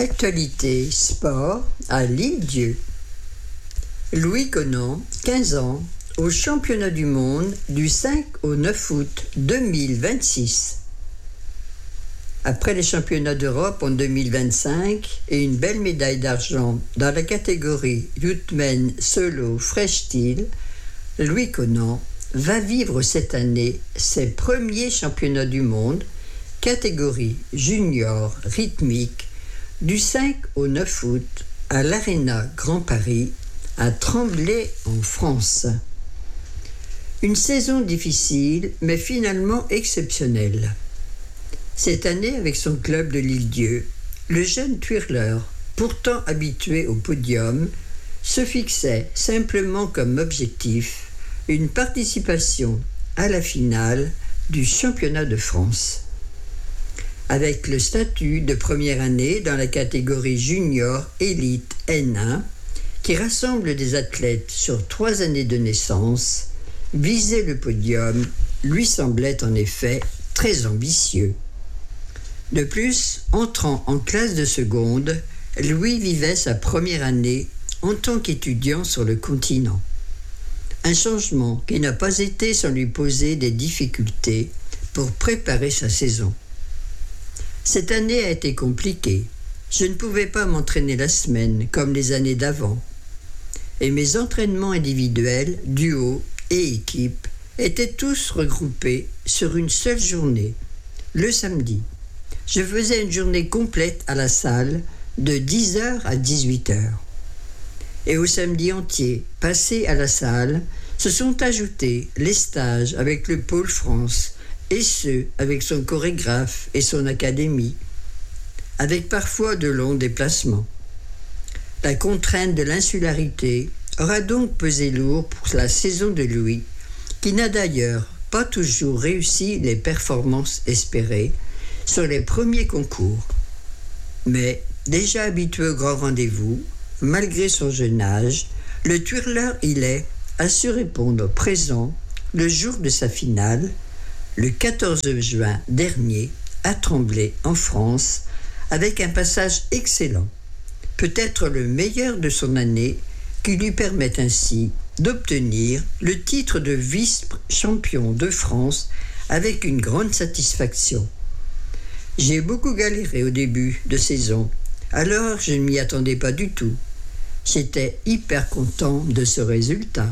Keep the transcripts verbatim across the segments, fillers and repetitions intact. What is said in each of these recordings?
Actualité sport à l'Île-Dieu. Louis Conan, quinze ans, au championnat du monde du cinq au neuf août deux mille vingt-six. Après les championnats d'Europe en deux mille vingt-cinq et une belle médaille d'argent dans la catégorie Youthman Solo Freestyle, Louis Conan va vivre cette année ses premiers championnats du monde, catégorie junior rythmique, du cinq au neuf août à l'Arena Grand Paris, à Tremblay en France. Une saison difficile, mais finalement exceptionnelle. Cette année, avec son club de l'Île-Dieu, le jeune twirler, pourtant habitué au podium, se fixait simplement comme objectif une participation à la finale du championnat de France. Avec le statut de première année dans la catégorie junior élite N un, qui rassemble des athlètes sur trois années de naissance, viser le podium lui semblait en effet très ambitieux. De plus, entrant en classe de seconde, Louis vivait sa première année en tant qu'étudiant sur le continent. Un changement qui n'a pas été sans lui poser des difficultés pour préparer sa saison. Cette année a été compliquée. Je ne pouvais pas m'entraîner la semaine comme les années d'avant. Et mes entraînements individuels, duo et équipe étaient tous regroupés sur une seule journée, le samedi. Je faisais une journée complète à la salle de dix heures à dix-huit heures. Et au samedi entier, passé à la salle, se sont ajoutés les stages avec le Pôle France, et ce, avec son chorégraphe et son académie, avec parfois de longs déplacements. La contrainte de l'insularité aura donc pesé lourd pour la saison de Louis, qui n'a d'ailleurs pas toujours réussi les performances espérées sur les premiers concours. Mais, déjà habitué au grand rendez-vous, malgré son jeune âge, le twirler il est a su répondre présent le jour de sa finale, le quatorze juin dernier, à Tremblay, en France, avec un passage excellent, peut-être le meilleur de son année, qui lui permet ainsi d'obtenir le titre de vice-champion de France avec une grande satisfaction. J'ai beaucoup galéré au début de saison, alors je ne m'y attendais pas du tout. J'étais hyper content de ce résultat.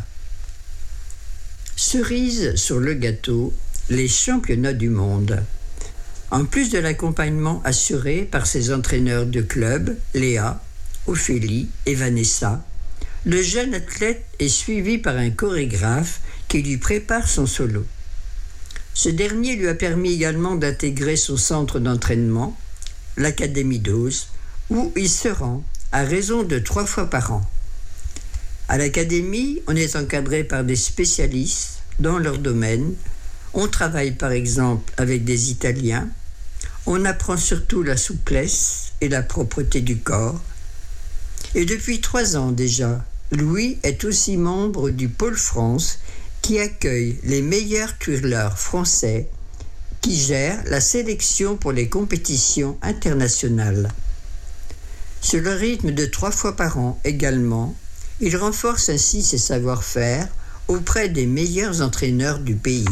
Cerise sur le gâteau, les championnats du monde. En plus de l'accompagnement assuré par ses entraîneurs de club, Léa, Ophélie et Vanessa, le jeune athlète est suivi par un chorégraphe qui lui prépare son solo. Ce dernier lui a permis également d'intégrer son centre d'entraînement, l'Académie d'Oz, où il se rend à raison de trois fois par an. À l'Académie, on est encadré par des spécialistes dans leur domaine. On travaille par exemple avec des Italiens. On apprend surtout la souplesse et la propreté du corps. Et depuis trois ans déjà, Louis est aussi membre du Pôle France qui accueille les meilleurs twirlers français qui gèrent la sélection pour les compétitions internationales. Sur le rythme de trois fois par an également, il renforce ainsi ses savoir-faire auprès des meilleurs entraîneurs du pays.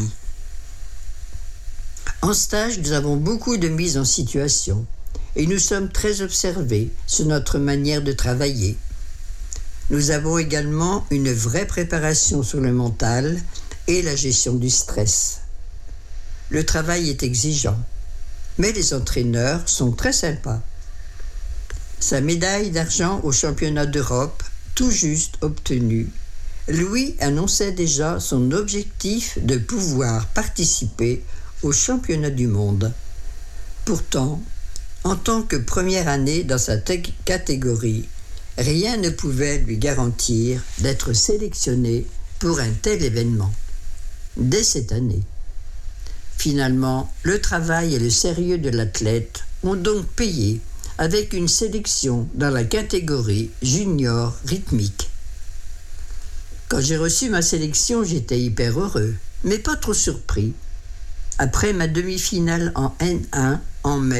En stage, nous avons beaucoup de mise en situation et nous sommes très observés sur notre manière de travailler. Nous avons également une vraie préparation sur le mental et la gestion du stress. Le travail est exigeant, mais les entraîneurs sont très sympas. Sa médaille d'argent au championnat d'Europe, tout juste obtenue, Louis annonçait déjà son objectif de pouvoir participer au championnat du monde. Pourtant, en tant que première année dans sa t- catégorie, rien ne pouvait lui garantir d'être sélectionné pour un tel événement. Dès cette année. Finalement, le travail et le sérieux de l'athlète ont donc payé avec une sélection dans la catégorie junior rythmique. Quand j'ai reçu ma sélection, j'étais hyper heureux, mais pas trop surpris. Après ma demi-finale en N un en mai,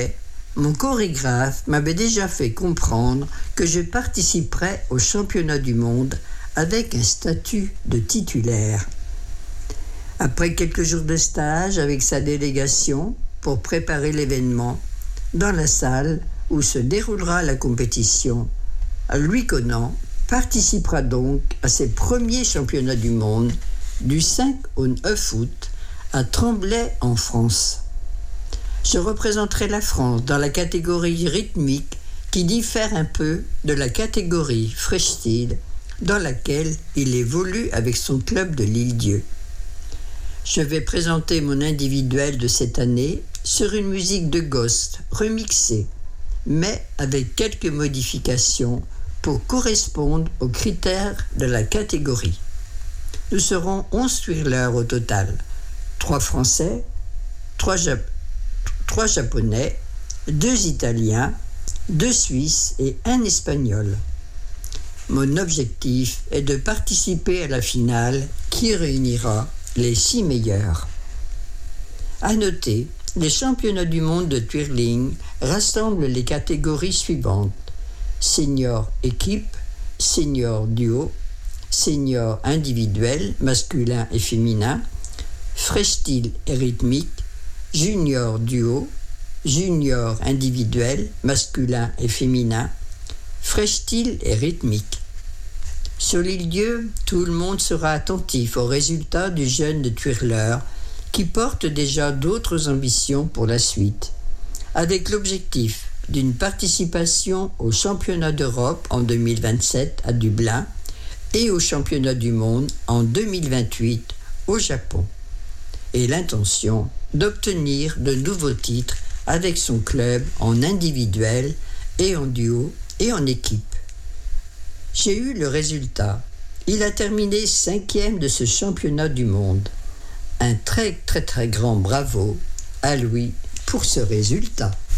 Mon chorégraphe m'avait déjà fait comprendre que je participerais au championnat du monde avec un statut de titulaire. Après quelques jours de stage avec sa délégation pour préparer l'événement, dans la salle où se déroulera la compétition, Louis Conant participera donc à ses premiers championnats du monde du cinq au neuf août à Tremblay en France. Je représenterai la France dans la catégorie rythmique qui diffère un peu de la catégorie freestyle dans laquelle il évolue avec son club de l'Île-Dieu. Je vais présenter mon individuel de cette année sur une musique de Ghost remixée, mais avec quelques modifications pour correspondre aux critères de la catégorie. Nous serons onze twirlers au total, trois Français, trois, Jap- trois Japonais, deux Italiens, deux Suisses et un Espagnol. Mon objectif est de participer à la finale qui réunira les six meilleurs. À noter, les championnats du monde de twirling rassemblent les catégories suivantes: senior équipe, senior duo, senior individuel, masculin et féminin, freestyle et rythmique, junior duo, junior individuel, masculin et féminin, freestyle et rythmique. Sur l'Île-Dieu, tout le monde sera attentif aux résultats du jeune de twirler qui porte déjà d'autres ambitions pour la suite, avec l'objectif d'une participation au championnat d'Europe en deux mille vingt-sept à Dublin et au championnat du monde en deux mille vingt-huit au Japon, et l'intention d'obtenir de nouveaux titres avec son club en individuel et en duo et en équipe. J'ai eu le résultat. Il a terminé cinquième de ce championnat du monde. Un très très très grand bravo à Louis pour ce résultat.